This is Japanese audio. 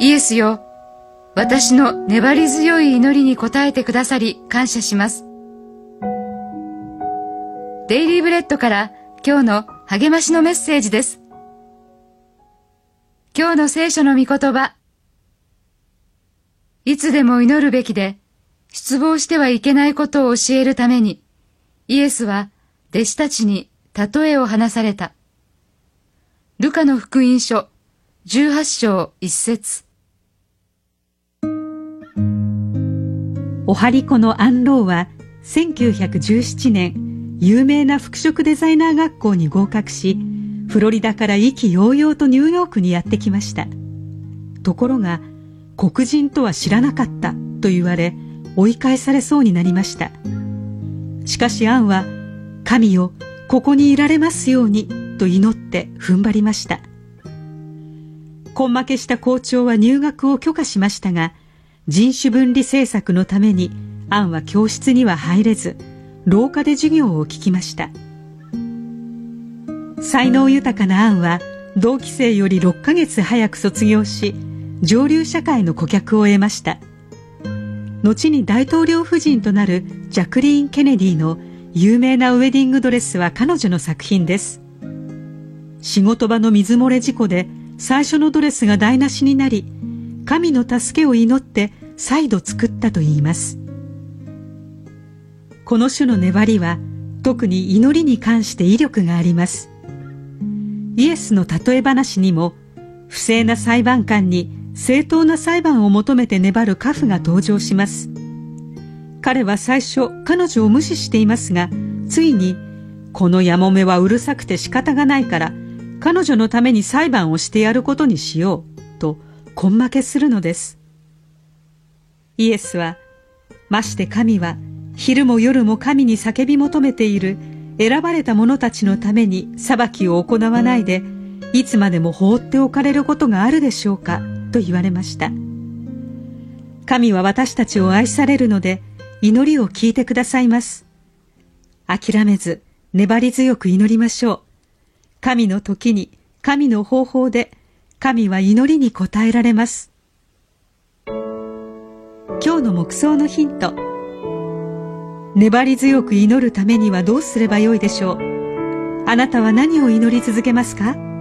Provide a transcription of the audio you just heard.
イエスよ、私の粘り強い祈りに応えてくださり感謝します。デイリーブレッドから今日の励ましのメッセージです。今日の聖書の御言葉。いつでも祈るべきで、失望してはいけないことを教えるために、イエスは弟子たちに例えを話された。ルカの福音書18章1節。 オハリコのアン・ローは1917年有名な服飾デザイナー学校に合格し、フロリダから意気揚々とニューヨークにやってきました。ところが黒人とは知らなかったと言われ、追い返されそうになりました。しかしアンは、神よ、ここにいられますようにと祈って踏ん張りました。根負けした校長は入学を許可しましたが、人種分離政策のためにアンは教室には入れず、廊下で授業を聞きました。才能豊かなアンは同期生より6ヶ月早く卒業し、上流社会の顧客を得ました。後に大統領夫人となるジャクリーン・ケネディの有名なウェディングドレスは彼女の作品です。仕事場の水漏れ事故で最初のドレスが台無しになり、神の助けを祈って再度作ったといいます。この種の粘りは特に祈りに関して威力があります。イエスの例え話にも、不正な裁判官に正当な裁判を求めて粘るカフが登場します。彼は最初彼女を無視していますが、ついにこのやもめはうるさくて仕方がないから彼女のために裁判をしてやることにしようと根負けするのです。イエスは、まして神は昼も夜も神に叫び求めている選ばれた者たちのために裁きを行わないで、いつまでも放っておかれることがあるでしょうかと言われました。神は私たちを愛されるので、祈りを聞いてくださいます。諦めず粘り強く祈りましょう。神の時に、神の方法で、神は祈りに応えられます。今日の黙想のヒント。粘り強く祈るためにはどうすればよいでしょう。あなたは何を祈り続けますか？